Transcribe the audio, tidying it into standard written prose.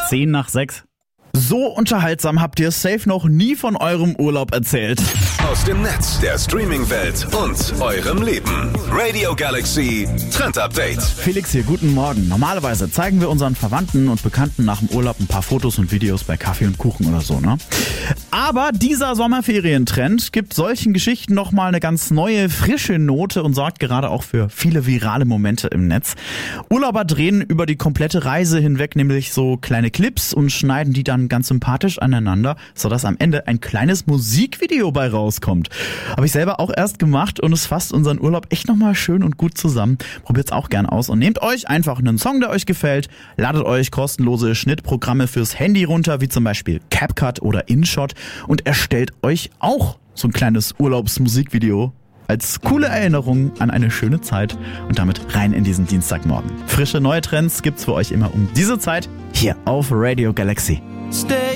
10:10. So unterhaltsam habt ihr safe noch nie von eurem Urlaub erzählt. Aus dem Netz, der Streaming-Welt und eurem Leben. Radio Galaxy Trend Update. Felix hier, guten Morgen. Normalerweise zeigen wir unseren Verwandten und Bekannten nach dem Urlaub ein paar Fotos und Videos bei Kaffee und Kuchen oder so, ne? Aber dieser Sommerferientrend gibt solchen Geschichten nochmal eine ganz neue, frische Note und sorgt gerade auch für viele virale Momente im Netz. Urlauber drehen über die komplette Reise hinweg nämlich so kleine Clips und schneiden die dann ganz sympathisch aneinander, sodass am Ende ein kleines Musikvideo bei rauskommt. Habe ich selber auch erst gemacht und es fasst unseren Urlaub echt nochmal schön und gut zusammen. Probiert's auch gern aus und nehmt euch einfach einen Song, der euch gefällt, ladet euch kostenlose Schnittprogramme fürs Handy runter, wie zum Beispiel CapCut oder InShot und erstellt euch auch so ein kleines Urlaubsmusikvideo als coole Erinnerung an eine schöne Zeit und damit rein in diesen Dienstagmorgen. Frische neue Trends gibt's für euch immer um diese Zeit hier auf Radio Galaxy. Stay